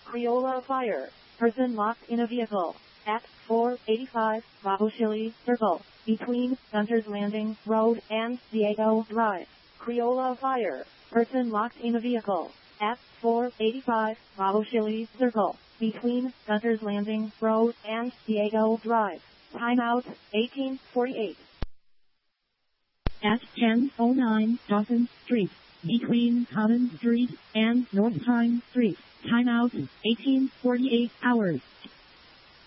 Criolla Fire. Person locked in a vehicle. At 485 Babushili Circle. Between Gunter's Landing Road and Diego Drive. Criolla Fire. Person locked in a vehicle. At 485 Babushili Circle. Between Gunter's Landing Road and Diego Drive. Timeout 1848. At 1009 Dawson Street. Between Common Street and North Pine Street. Timeout 1848 hours.